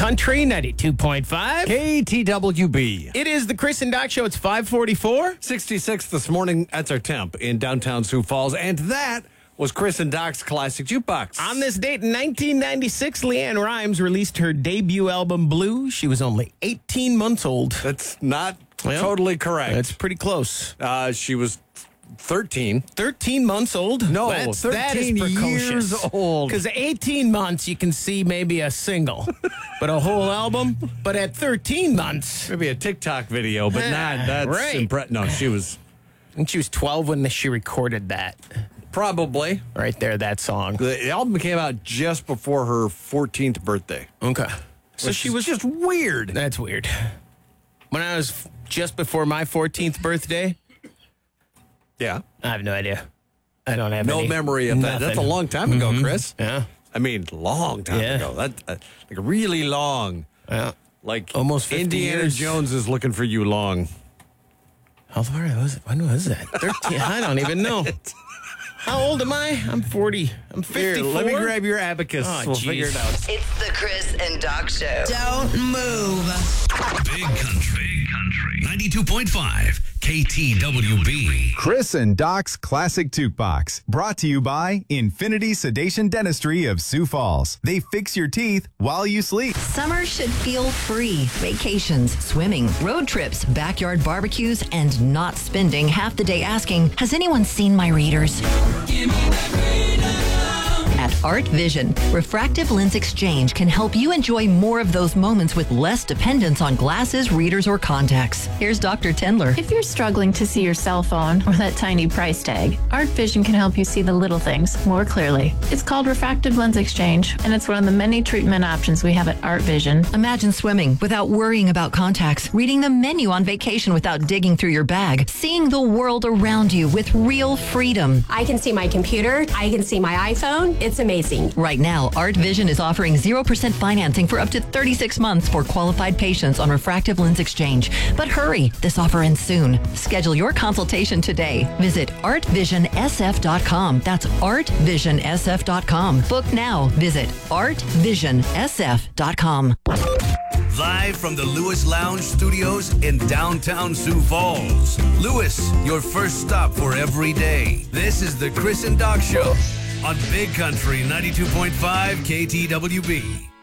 Country 92.5. KTWB. It is the Chris and Doc Show. It's 5:44. 66 this morning. That's our temp in downtown Sioux Falls. And that was Chris and Doc's Classic Jukebox. On this date in 1996, Leanne Rimes released her debut album, Blue. She was only 18 months old. That's not totally correct. That's pretty close. She was 13. 13 months old? No, that is 13 years old. Because 18 months, you can see maybe a single, but a whole album. But at 13 months. Maybe a TikTok video, but not. That's right. No, she was. And she was 12 when she recorded that. Probably. Right there, that song. The album came out just before her 14th birthday. Okay. So she was just weird. That's weird. When I was just before my 14th birthday. Yeah. I have no idea. I don't have no any memory of that. nothing. That's a long time ago, Chris. Yeah. I mean, long time ago. That like really long. Yeah. Like almost 50 Indiana years. Jones is looking for you long. How far was it? When was that? 13? I don't even know. How old am I? I'm 40. I'm 54. Here, let me grab your abacus. Oh, we'll figure it out. It's the Chris and Doc Show. Don't move. Big Country 92.5 KTWB. Chris and Doc's Classic Jukebox. Brought to you by Infinity Sedation Dentistry of Sioux Falls. They fix your teeth while you sleep. Summer should feel free. Vacations, swimming, road trips, backyard barbecues, and not spending half the day asking, has anyone seen my readers? At Art Vision, refractive lens exchange can help you enjoy more of those moments with less dependence on glasses, readers, or contacts. Here's Dr. Tendler. If you're struggling to see your cell phone or that tiny price tag, Art Vision can help you see the little things more clearly. It's called refractive lens exchange, and it's one of the many treatment options we have at Art Vision. Imagine swimming without worrying about contacts, reading the menu on vacation without digging through your bag, seeing the world around you with real freedom. I can see my computer. I can see my iPhone. It's amazing. Right now, Art Vision is offering 0% financing for up to 36 months for qualified patients on refractive lens exchange. But hurry, this offer ends soon. Schedule your consultation today. Visit artvisionsf.com. That's artvisionsf.com. Book now. Visit artvisionsf.com. Live from the Lewis Lounge Studios in downtown Sioux Falls. Lewis, your first stop for every day. This is the Chris and Doc Show on Big Country 92.5 KTWB.